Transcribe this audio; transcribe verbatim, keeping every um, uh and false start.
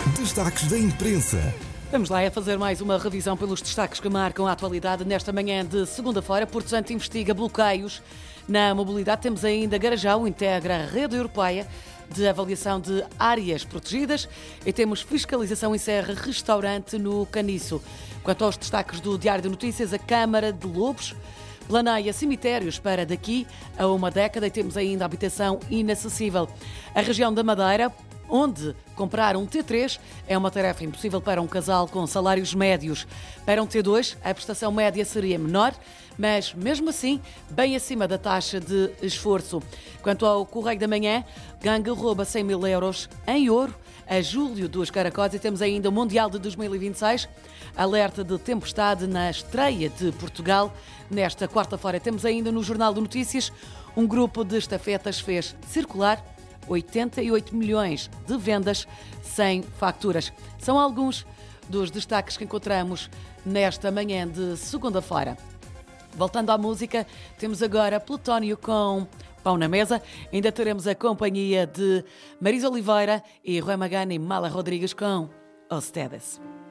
Destaques da imprensa. Vamos lá, é fazer mais uma revisão pelos destaques que marcam a atualidade nesta manhã de segunda-feira. Porto Santo investiga bloqueios na mobilidade. Temos ainda Garajão, integra a rede europeia de avaliação de áreas protegidas e temos fiscalização em Serra, restaurante no Caniço. Quanto aos destaques do Diário de Notícias, a Câmara de Lobos planeia cemitérios para daqui a uma década e temos ainda habitação inacessível. A região da Madeira, onde comprar um T três é uma tarefa impossível para um casal com salários médios. Para um T dois, a prestação média seria menor, mas mesmo assim, bem acima da taxa de esforço. Quanto ao Correio da Manhã, gangue rouba cem mil euros em ouro a Júlio dos Caracóis e temos ainda o Mundial de dois mil e vinte e seis, alerta de tempestade na estreia de Portugal. Nesta quarta-feira temos ainda no Jornal de Notícias, um grupo de estafetas fez circular oitenta e oito milhões de vendas sem facturas. São alguns dos destaques que encontramos nesta manhã de segunda-feira. Voltando à música, temos agora Plutónio com Pão na Mesa. Ainda teremos a companhia de Marisa Oliveira e Rui Magana e Mala Rodrigues com Os Tedes.